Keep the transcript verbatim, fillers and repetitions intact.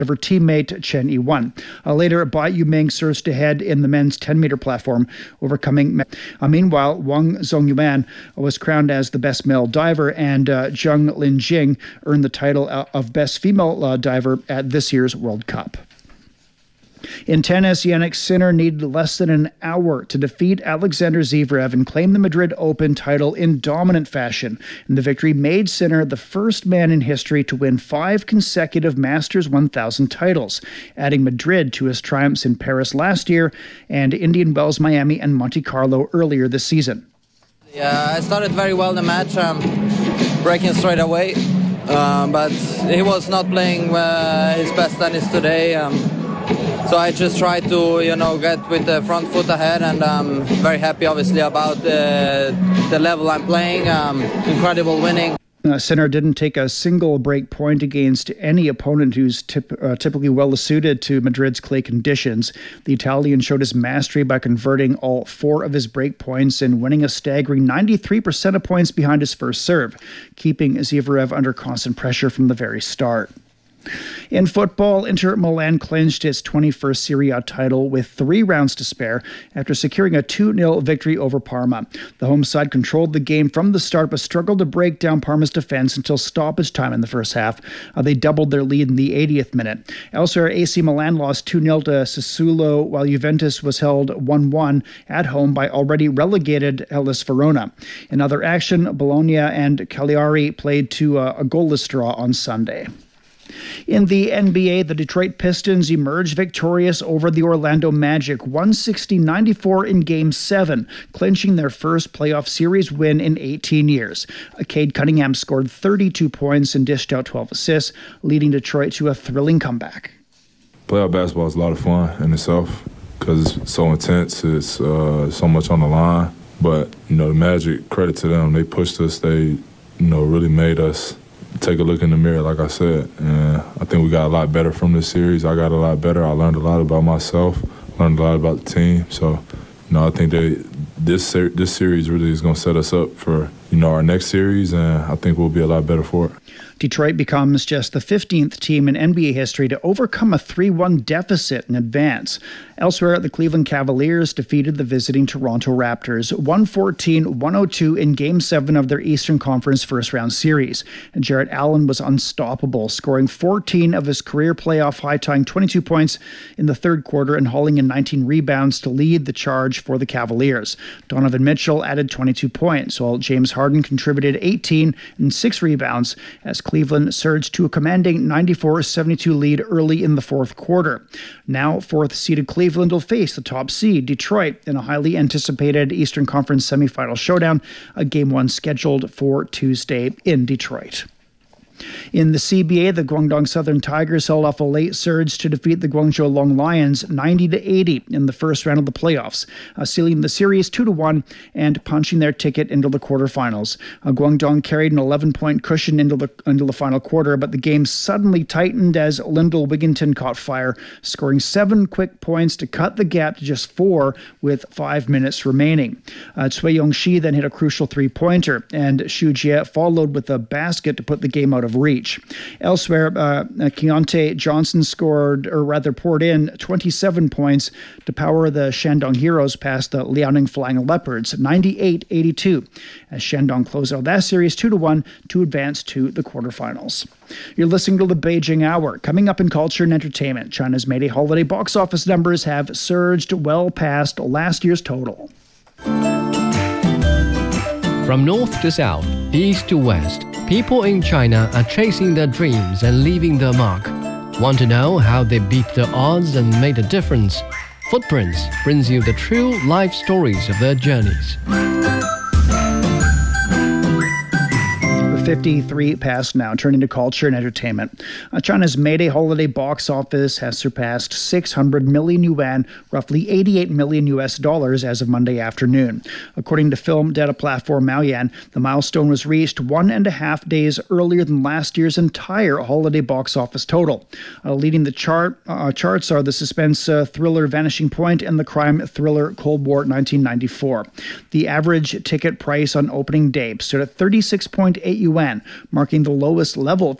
her teammate Chen Yi-wan. Uh, later, Bai Yuming surged ahead in the men's ten-meter platform, overcoming. Uh, meanwhile, Wang Zongyuan was crowned as the best male diver, and uh, Zheng Linjing earned the title of best female uh, diver at this year's World Cup. In tennis, Jannik Sinner needed less than an hour to defeat Alexander Zverev and claim the Madrid Open title in dominant fashion. And the victory made Sinner the first man in history to win five consecutive Masters one thousand titles, adding Madrid to his triumphs in Paris last year and Indian Wells, Miami, and Monte Carlo earlier this season. Yeah, I started very well the match, um, breaking straight away, uh, but he was not playing uh, his best tennis today. Um, So I just tried to, you know, get with the front foot ahead, and I'm very happy, obviously, about the, the level I'm playing. Um, incredible winning. Uh, Sinner didn't take a single break point against any opponent who's tip, uh, typically well-suited to Madrid's clay conditions. The Italian showed his mastery by converting all four of his break points and winning a staggering ninety-three percent of points behind his first serve, keeping Zverev under constant pressure from the very start. In football, Inter Milan clinched its twenty-first Serie A title with three rounds to spare after securing a two nil victory over Parma. The home side controlled the game from the start but struggled to break down Parma's defense until stoppage time in the first half. Uh, they doubled their lead in the eightieth minute. Elsewhere, A C Milan lost two nil to Sassuolo, while Juventus was held one one at home by already relegated Hellas Verona. In other action, Bologna and Cagliari played to a, a goalless draw on Sunday. In the N B A, the Detroit Pistons emerged victorious over the Orlando Magic, one sixty to ninety-four in Game seven, clinching their first playoff series win in eighteen years. Cade Cunningham scored thirty-two points and dished out twelve assists, leading Detroit to a thrilling comeback. Playoff basketball is a lot of fun in itself because it's so intense, it's uh, so much on the line. But, you know, the Magic, credit to them, they pushed us, they, you know, really made us take a look in the mirror, like I said, and I think we got a lot better from this series. I got a lot better. I learned a lot about myself, learned a lot about the team. So, you know, I think they, this ser- this series really is going to set us up for, you know, our next series, and I think we'll be a lot better for it. Detroit becomes just the fifteenth team in N B A history to overcome a three one deficit in advance. Elsewhere, the Cleveland Cavaliers defeated the visiting Toronto Raptors one fourteen to one oh two in Game seven of their Eastern Conference first-round series. And Jarrett Allen was unstoppable, scoring fourteen of his career playoff high, tying twenty-two points in the third quarter and hauling in nineteen rebounds to lead the charge for the Cavaliers. Donovan Mitchell added twenty-two points, while James Harden contributed eighteen and six rebounds as Cleveland surged to a commanding ninety-four seventy-two lead early in the fourth quarter. Now, fourth-seeded Cleveland will face the top seed, Detroit, in a highly anticipated Eastern Conference semifinal showdown, a game one scheduled for Tuesday in Detroit. In the C B A, the Guangdong Southern Tigers held off a late surge to defeat the Guangzhou Long Lions ninety to eighty in the first round of the playoffs, uh, sealing the series two to one and punching their ticket into the quarterfinals. Uh, Guangdong carried an eleven-point cushion into the into the final quarter, but the game suddenly tightened as Lyndall Wigginton caught fire, scoring seven quick points to cut the gap to just four with five minutes remaining. Uh, Cui Yongxi then hit a crucial three-pointer, and Xu Jie followed with a basket to put the game out of reach. Elsewhere, uh, Keontae Johnson scored, or rather poured in, twenty-seven points to power the Shandong Heroes past the Liaoning Flying Leopards, ninety-eight eighty-two, as Shandong closed out that series two to one to advance to the quarterfinals. You're listening to the Beijing Hour. Coming up in culture and entertainment, China's May Day holiday box office numbers have surged well past last year's total. From north to south, east to west, people in China are chasing their dreams and leaving their mark. Want to know how they beat the odds and made a difference? Footprints brings you the true life stories of their journeys. fifty-three past now, turning to culture and entertainment. Uh, China's May Day holiday box office has surpassed six hundred million yuan, roughly eighty-eight million U S dollars as of Monday afternoon. According to film data platform Maoyan, the milestone was reached one and a half days earlier than last year's entire holiday box office total. Uh, leading the chart uh, charts are the suspense uh, thriller Vanishing Point and the crime thriller Cold War nineteen ninety-four. The average ticket price on opening day stood at thirty-six point eight yuan, marking the lowest level